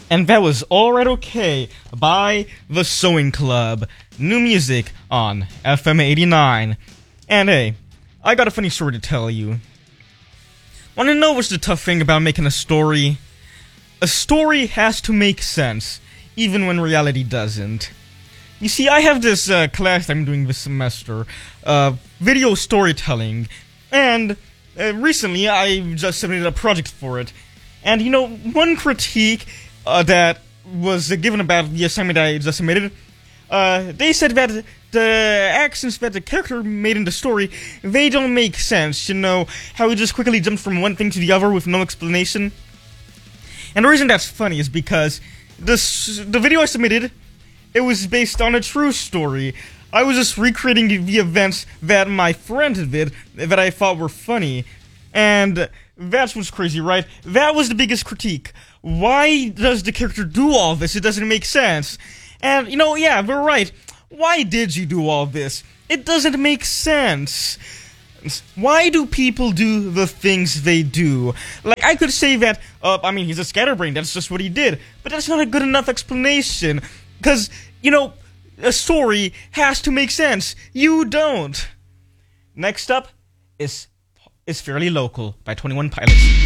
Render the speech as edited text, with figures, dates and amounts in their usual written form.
And that was Alright Okay by The Sewing Club. New music on FM 89. And hey, I got a funny story to tell you. Wanna know what's the tough thing about making a story? A story has to make sense, even when reality doesn't. You see, I have this class I'm doing this semester, video storytelling, and recently I just submitted a project for it. And you know, one critique that was given about the assignment I just submitted, they said that the actions that the character made in the story, they don't make sense. You know, how he just quickly jumped from one thing to the other with no explanation. And the reason that's funny is because the video I submitted, it was based on a true story. I was just recreating the events that my friend did that I thought were funny. And that's what's crazy, right? That was the biggest critique. Why does the character do all this? It doesn't make sense. And, you know, yeah, they're right. Why did you do all this? It doesn't make sense. Why do people do the things they do? Like, I could say that, he's a scatterbrain, that's just what he did. But that's not a good enough explanation. Because, you know, a story has to make sense. You don't. Next up is Fairly Local by 21 Pilots.